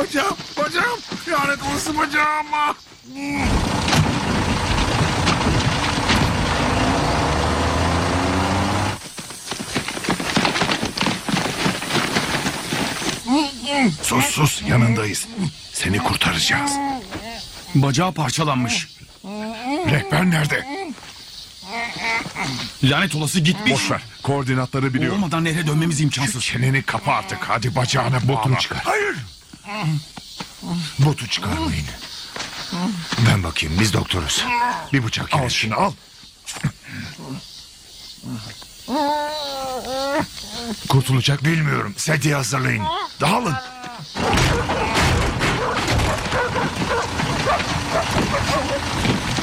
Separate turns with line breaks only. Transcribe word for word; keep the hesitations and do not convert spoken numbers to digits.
Bacağım, bacağım. Lanet olası bacağım. Sus sus, yanındayız. Seni kurtaracağız.
Bacağı parçalanmış.
Rehber nerede?
Lanet olası gitmiş.
Boş ver, koordinatları biliyorum.
Olmadan nehre dönmemiz imkansız.
Çeneni kapa artık, hadi bacağına botunu çıkar. Hayır. Botu çıkarmayın. Ben bakayım, biz doktoruz. Bir bıçak al şunu, al. Kurtulacak bilmiyorum. Sedye hazırlayın. Dağılın.